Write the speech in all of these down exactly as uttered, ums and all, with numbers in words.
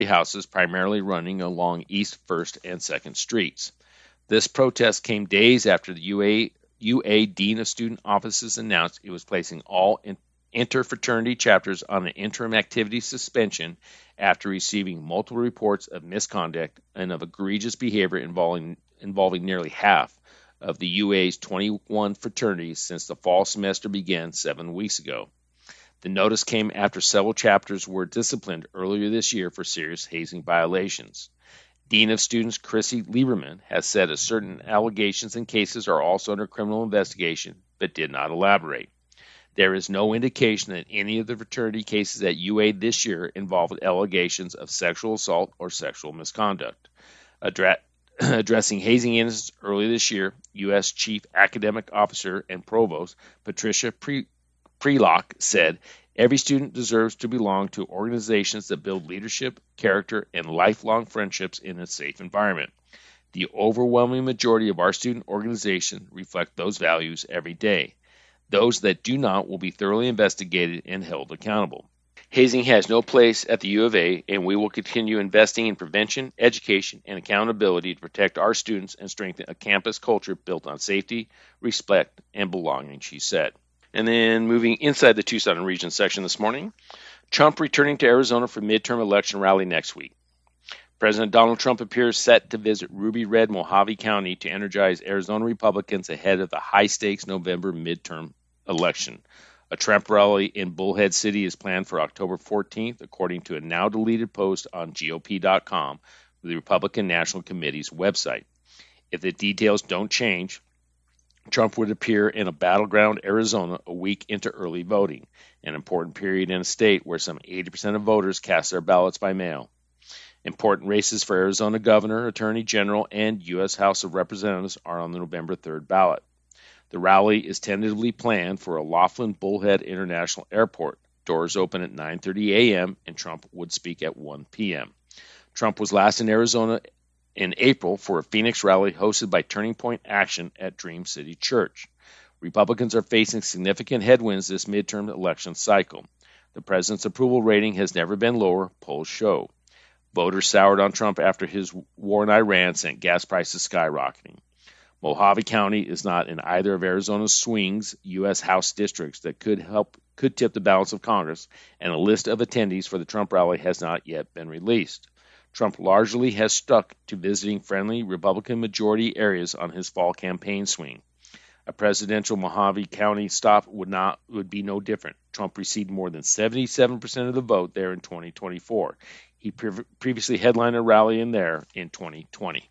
houses, primarily running along East First and Second Streets. This protest came days after the U A, U A Dean of Student Offices announced it was placing all in, interfraternity chapters on an interim activity suspension after receiving multiple reports of misconduct and of egregious behavior involving, involving nearly half of the U A's twenty-one fraternities since the fall semester began seven weeks ago. The notice came after several chapters were disciplined earlier this year for serious hazing violations. Dean of Students Chrissy Lieberman has said that certain allegations and cases are also under criminal investigation, but did not elaborate. There is no indication that any of the fraternity cases at U A this year involved allegations of sexual assault or sexual misconduct. Address Addressing hazing incidents earlier this year, U S Chief Academic Officer and Provost Patricia Pre- Prelock said, "Every student deserves to belong to organizations that build leadership, character, and lifelong friendships in a safe environment. The overwhelming majority of our student organizations reflect those values every day. Those that do not will be thoroughly investigated and held accountable. Hazing has no place at the U of A, and we will continue investing in prevention, education, and accountability to protect our students and strengthen a campus culture built on safety, respect, and belonging," she said. And then moving inside the Tucson region section this morning, Trump returning to Arizona for midterm election rally next week. President Donald Trump appears set to visit Ruby Red, Mojave County to energize Arizona Republicans ahead of the high-stakes November midterm election. A Trump rally in Bullhead City is planned for October fourteenth, according to a now-deleted post on G O P dot com, the Republican National Committee's website. If the details don't change, Trump would appear in a battleground Arizona a week into early voting, an important period in a state where some eighty percent of voters cast their ballots by mail. Important races for Arizona governor, attorney general, and U S House of Representatives are on the November third ballot. The rally is tentatively planned for a Laughlin Bullhead International Airport. Doors open at nine thirty a.m., and Trump would speak at one p.m. Trump was last in Arizona in April for a Phoenix rally hosted by Turning Point Action at Dream City Church. Republicans are facing significant headwinds this midterm election cycle. The president's approval rating has never been lower, polls show. Voters soured on Trump after his war in Iran sent gas prices skyrocketing. Mojave County is not in either of Arizona's swings U S House districts that could help could tip the balance of Congress, and a list of attendees for the Trump rally has not yet been released. Trump largely has stuck to visiting friendly Republican majority areas on his fall campaign swing. A presidential Mojave County stop would not would be no different. Trump received more than seventy-seven percent of the vote there in twenty twenty-four. He pre- previously headlined a rally in there in twenty twenty.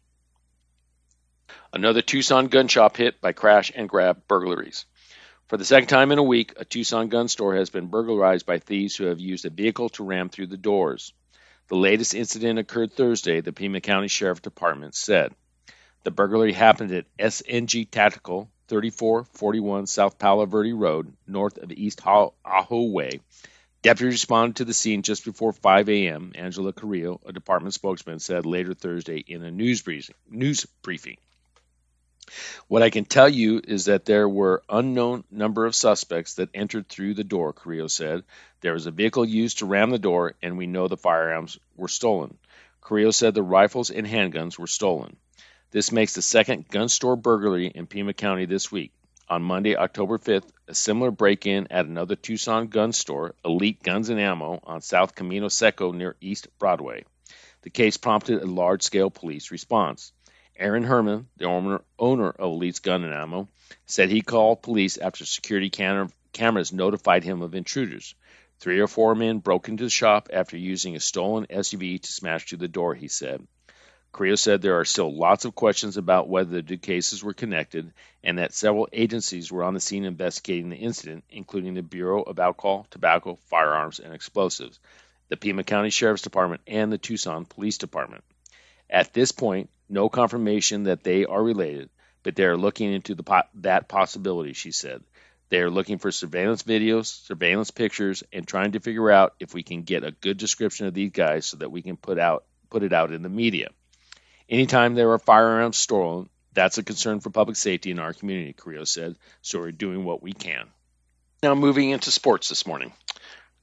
Another Tucson gun shop hit by crash and grab burglaries. For the second time in a week, a Tucson gun store has been burglarized by thieves who have used a vehicle to ram through the doors. The latest incident occurred Thursday, the Pima County Sheriff Department said. The burglary happened at S N G Tactical, thirty-four forty-one South Palo Verde Road, north of East Ajo Way. Deputies responded to the scene just before five a.m., Angela Carrillo, a department spokesman, said later Thursday in a news briefing. News briefing. "What I can tell you is that there were unknown number of suspects that entered through the door," Carrillo said. "There was a vehicle used to ram the door, and we know the firearms were stolen." Carrillo said the rifles and handguns were stolen. This makes the second gun store burglary in Pima County this week. On Monday, October fifth, a similar break-in at another Tucson gun store, Elite Guns and Ammo, on South Camino Seco near East Broadway. The case prompted a large-scale police response. Aaron Herman, the owner, owner of Elite's Gun and Ammo, said he called police after security cam- cameras notified him of intruders. Three or four men broke into the shop after using a stolen S U V to smash through the door, he said. Carrillo said there are still lots of questions about whether the two cases were connected and that several agencies were on the scene investigating the incident, including the Bureau of Alcohol, Tobacco, Firearms, and Explosives, the Pima County Sheriff's Department, and the Tucson Police Department. At this point, no confirmation that they are related, but they are looking into the po- that possibility, she said. They are looking for surveillance videos, surveillance pictures, and trying to figure out if we can get a good description of these guys so that we can put out put it out in the media. Anytime there are firearms stolen, that's a concern for public safety in our community, Carrillo said, so we're doing what we can. Now moving into sports this morning.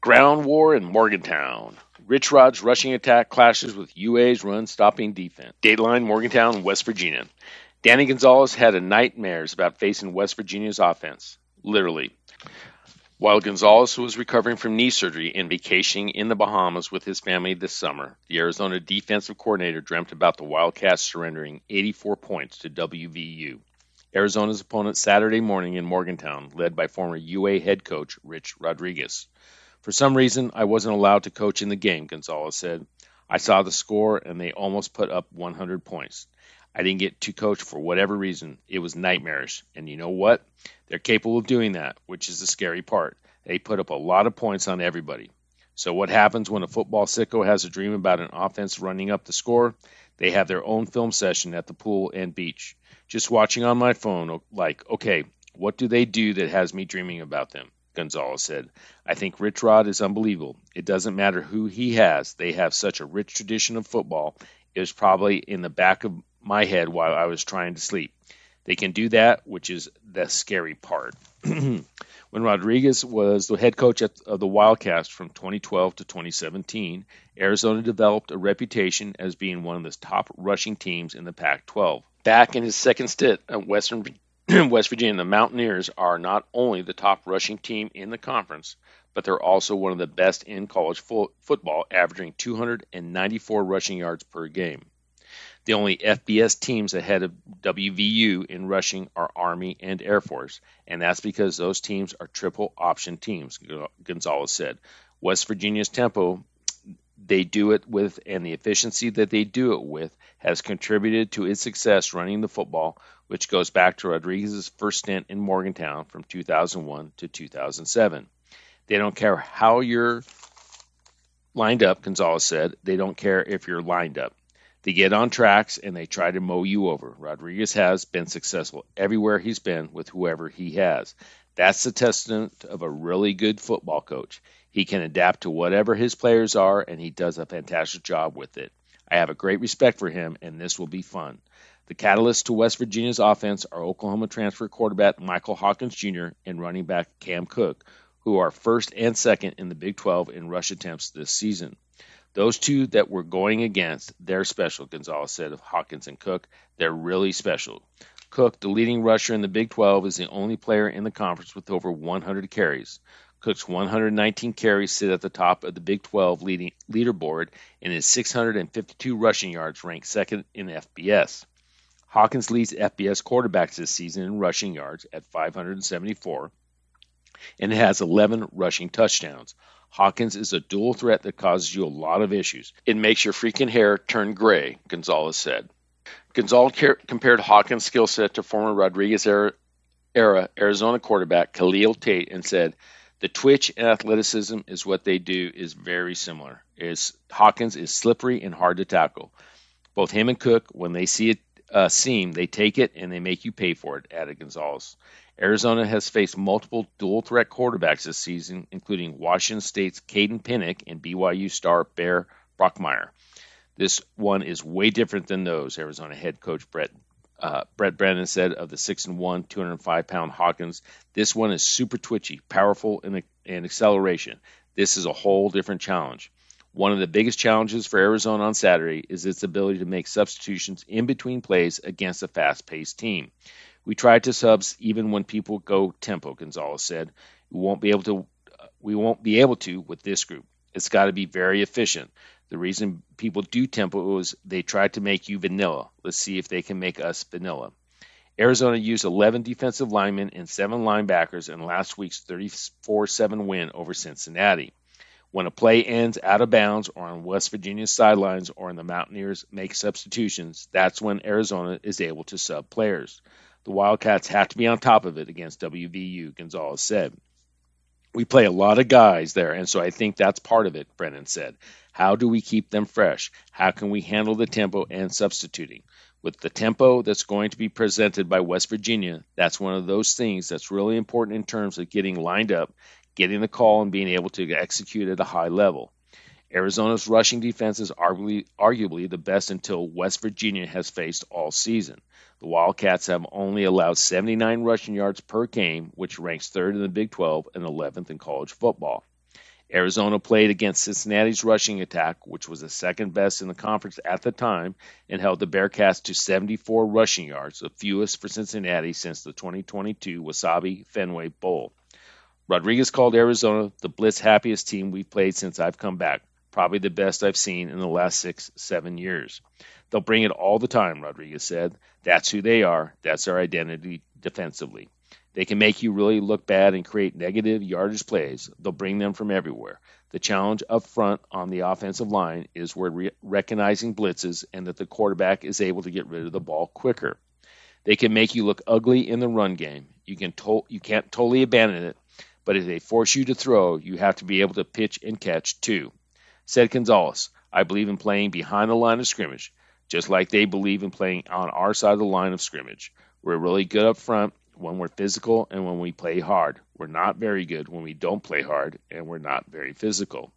Ground war in Morgantown. Rich Rod's rushing attack clashes with U A's run-stopping defense. Dateline, Morgantown, West Virginia. Danny Gonzalez had a nightmares about facing West Virginia's offense. Literally. While Gonzalez was recovering from knee surgery and vacationing in the Bahamas with his family this summer, the Arizona defensive coordinator dreamt about the Wildcats surrendering eighty-four points to W V U. Arizona's opponent Saturday morning in Morgantown, led by former U A head coach Rich Rodriguez. For some reason, I wasn't allowed to coach in the game, Gonzalez said. I saw the score, and they almost put up one hundred points. I didn't get to coach for whatever reason. It was nightmarish. And you know what? They're capable of doing that, which is the scary part. They put up a lot of points on everybody. So what happens when a football sicko has a dream about an offense running up the score? They have their own film session at the pool and beach. Just watching on my phone, like, okay, what do they do that has me dreaming about them? Gonzalez said. I think Rich Rod is unbelievable. It doesn't matter who he has. They have such a rich tradition of football. It was probably in the back of my head while I was trying to sleep. They can do that, which is the scary part. When Rodriguez was the head coach at, of the Wildcats from twenty twelve to twenty seventeen, Arizona developed a reputation as being one of the top rushing teams in the Pac twelve. Back in his second stint at Western West Virginia, the Mountaineers are not only the top rushing team in the conference, but they're also one of the best in college fo- football, averaging two hundred ninety-four rushing yards per game. The only F B S teams ahead of W V U in rushing are Army and Air Force, and that's because those teams are triple option teams, Gonzalez said. West Virginia's tempo they do it with and the efficiency that they do it with has contributed to its success running the football, which goes back to Rodriguez's first stint in Morgantown from two thousand one to two thousand seven. They don't care how you're lined up, Gonzalez said. They don't care if you're lined up. They get on tracks and they try to mow you over. Rodriguez has been successful everywhere he's been with whoever he has. That's the testament of a really good football coach. He can adapt to whatever his players are, and he does a fantastic job with it. I have a great respect for him, and this will be fun. The catalyst to West Virginia's offense are Oklahoma transfer quarterback Michael Hawkins Junior and running back Cam Cook, who are first and second in the Big twelve in rush attempts this season. Those two that we're going against, they're special, Gonzalez said of Hawkins and Cook. They're really special. Cook, the leading rusher in the Big twelve, is the only player in the conference with over one hundred carries. Cook's one hundred nineteen carries sit at the top of the Big twelve leading leaderboard, and his six hundred fifty-two rushing yards rank second in F B S. Hawkins leads F B S quarterbacks this season in rushing yards at five hundred seventy-four and has eleven rushing touchdowns. Hawkins is a dual threat that causes you a lot of issues. It makes your freaking hair turn gray, Gonzalez said. Gonzalez car- compared Hawkins' skill set to former Rodriguez era, era Arizona quarterback Khalil Tate and said, the twitch and athleticism is what they do is very similar. Is Hawkins is slippery and hard to tackle. Both him and Cook, when they see it uh, seam, they take it and they make you pay for it, added Gonzalez. Arizona has faced multiple dual-threat quarterbacks this season, including Washington State's Caden Pinnock and B Y U star Bear Brockmeyer. This one is way different than those, Arizona head coach Brett uh, Brett Brennan said of the six and one, two hundred five pound Hawkins. This one is super twitchy, powerful in, in acceleration. This is a whole different challenge. One of the biggest challenges for Arizona on Saturday is its ability to make substitutions in between plays against a fast-paced team. We tried to subs even when people go tempo, Gonzalez said. We won't be able to we won't be able to with this group. It's got to be very efficient. The reason people do tempo is they try to make you vanilla. Let's see if they can make us vanilla. Arizona used eleven defensive linemen and seven linebackers in last week's thirty-four seven win over Cincinnati. When a play ends out of bounds or on West Virginia's sidelines or when the Mountaineers make substitutions, that's when Arizona is able to sub players. The Wildcats have to be on top of it against W V U, Gonzalez said. We play a lot of guys there, and so I think that's part of it, Brennan said. How do we keep them fresh? How can we handle the tempo and substituting? With the tempo that's going to be presented by West Virginia, that's one of those things that's really important in terms of getting lined up, getting the call, and being able to execute at a high level. Arizona's rushing defense is arguably, arguably the best until West Virginia has faced all season. The Wildcats have only allowed seventy-nine rushing yards per game, which ranks third in the Big twelve and eleventh in college football. Arizona played against Cincinnati's rushing attack, which was the second best in the conference at the time, and held the Bearcats to seventy-four rushing yards, the fewest for Cincinnati since the twenty twenty-two Wasabi Fenway Bowl. Rodriguez called Arizona the blitz happiest team we've played since I've come back, probably the best I've seen in the last six, seven years. They'll bring it all the time, Rodriguez said. That's who they are. That's their identity defensively. They can make you really look bad and create negative yardage plays. They'll bring them from everywhere. The challenge up front on the offensive line is where re- recognizing blitzes and that the quarterback is able to get rid of the ball quicker. They can make you look ugly in the run game. You can to- you can't totally abandon it, but if they force you to throw, you have to be able to pitch and catch too. Said Gonzalez, I believe in playing behind the line of scrimmage, just like they believe in playing on our side of the line of scrimmage. We're really good up front when we're physical and when we play hard. We're not very good when we don't play hard, and we're not very physical.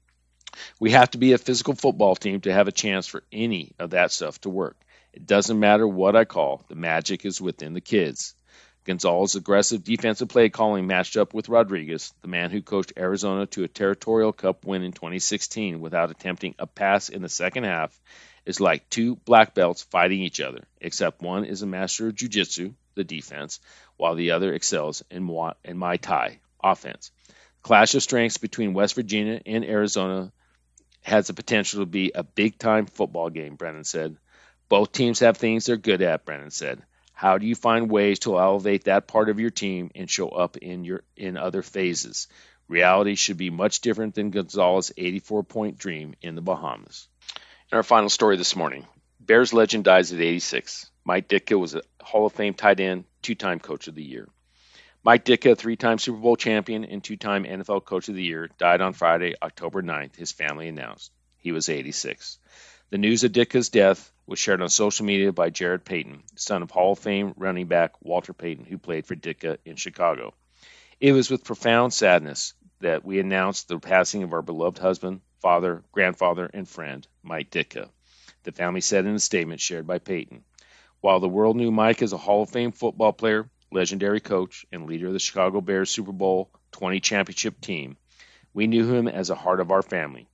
We have to be a physical football team to have a chance for any of that stuff to work. It doesn't matter what I call. The magic is within the kids. Gonzalez's aggressive defensive play calling matched up with Rodriguez, the man who coached Arizona to a Territorial Cup win in twenty sixteen without attempting a pass in the second half, is like two black belts fighting each other, except one is a master of jiu-jitsu, the defense, while the other excels in Muay, in Muay Thai, offense. Clash of strengths between West Virginia and Arizona has the potential to be a big-time football game, Brennan said. Both teams have things they're good at, Brennan said. How do you find ways to elevate that part of your team and show up in your in other phases? Reality should be much different than Gonzalez's eighty-four point dream in the Bahamas. And our final story this morning. Bears legend dies at eighty-six. Mike Ditka was a Hall of Fame tight end, two-time Coach of the Year. Mike Ditka, three-time Super Bowl champion and two-time N F L Coach of the Year, died on Friday, October ninth, his family announced. He was eighty-six. The news of Ditka's death was shared on social media by Jared Payton, son of Hall of Fame running back Walter Payton, who played for Ditka in Chicago. It was with profound sadness that we announced the passing of our beloved husband, father, grandfather, and friend, Mike Ditka, the family said in a statement shared by Payton. While the world knew Mike as a Hall of Fame football player, legendary coach, and leader of the Chicago Bears Super Bowl twenty championship team, we knew him as a heart of our family.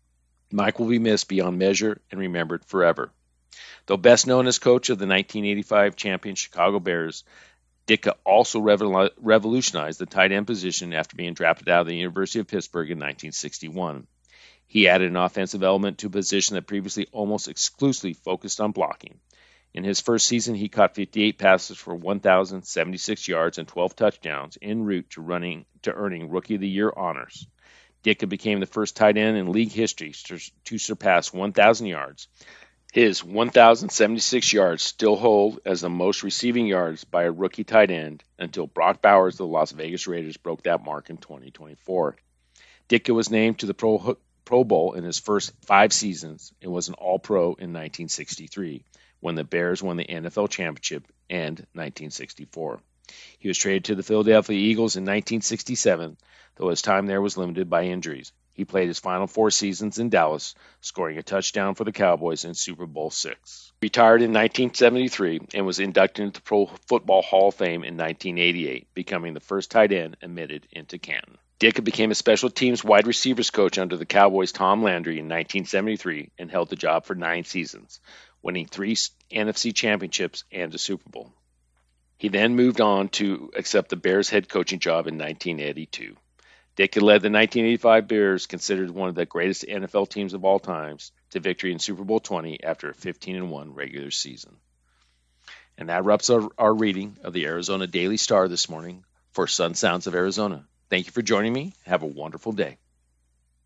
Mike will be missed beyond measure and remembered forever. Though best known as coach of the nineteen eighty-five champion Chicago Bears, Ditka also revol- revolutionized the tight end position after being drafted out of the University of Pittsburgh in nineteen sixty-one. He added an offensive element to a position that previously almost exclusively focused on blocking. In his first season, he caught fifty-eight passes for one thousand seventy-six yards and twelve touchdowns en route to running to earning Rookie of the Year honors. Ditka became the first tight end in league history to, to surpass one thousand yards. His one thousand seventy-six yards still hold as the most receiving yards by a rookie tight end until Brock Bowers of the Las Vegas Raiders broke that mark in twenty twenty-four. Ditka was named to the Pro, Pro Bowl in his first five seasons and was an All-Pro in nineteen sixty-three, when the Bears won the N F L championship, and nineteen sixty-four. He was traded to the Philadelphia Eagles in nineteen sixty-seven, though his time there was limited by injuries. He played his final four seasons in Dallas, scoring a touchdown for the Cowboys in Super Bowl six. Retired in nineteen seventy-three and was inducted into the Pro Football Hall of Fame in nineteen eighty-eight, becoming the first tight end admitted into Canton. Ditka became a special teams wide receivers coach under the Cowboys' Tom Landry in nineteen seventy-three and held the job for nine seasons, winning three N F C championships and a Super Bowl. He then moved on to accept the Bears head coaching job in nineteen eighty-two. Ditka led the nineteen eighty-five Bears, considered one of the greatest N F L teams of all times, to victory in Super Bowl twenty after a fifteen and one regular season. And that wraps our, our reading of the Arizona Daily Star this morning for Sun Sounds of Arizona. Thank you for joining me. Have a wonderful day.